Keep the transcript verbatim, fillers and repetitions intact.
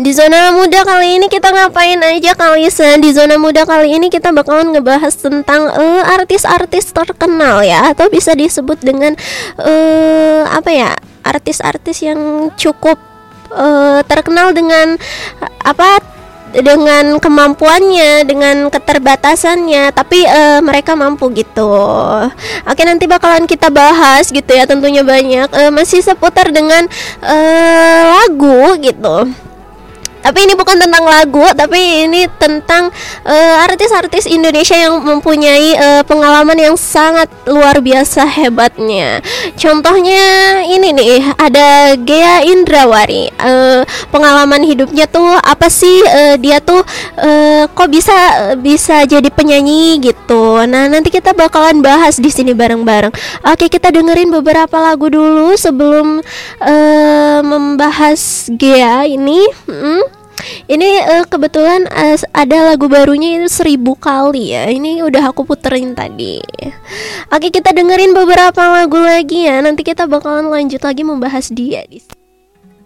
Di zona muda kali ini kita ngapain aja kali Sen? Di zona muda kali ini kita bakalan ngebahas tentang uh, artis-artis terkenal ya, atau bisa disebut dengan uh, apa ya, artis-artis yang cukup uh, terkenal dengan apa, dengan kemampuannya, dengan keterbatasannya, tapi uh, mereka mampu gitu. Oke, nanti bakalan kita bahas gitu ya, tentunya banyak uh, masih seputar dengan uh, lagu gitu. Tapi ini bukan tentang lagu, tapi ini tentang uh, artis-artis Indonesia yang mempunyai uh, pengalaman yang sangat luar biasa hebatnya. Contohnya ini nih, ada Ghea Indrawari. Uh, pengalaman hidupnya tuh apa sih? Uh, dia tuh uh, kok bisa bisa jadi penyanyi gitu. Nah, nanti kita bakalan bahas di sini bareng-bareng. Oke, kita dengerin beberapa lagu dulu sebelum uh, membahas Ghea ini. Hmm. Ini uh, kebetulan uh, ada lagu barunya itu Seribu Kali ya. Ini udah aku puterin tadi. Oke, kita dengerin beberapa lagu lagi ya. Nanti kita bakalan lanjut lagi membahas dia di